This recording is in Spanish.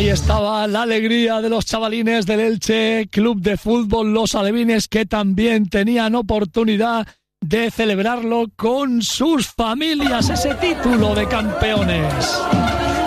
estaba la alegría de los chavalines del Elche Club de Fútbol, los alevines, que también tenían oportunidad de celebrarlo con sus familias, ese título de campeones.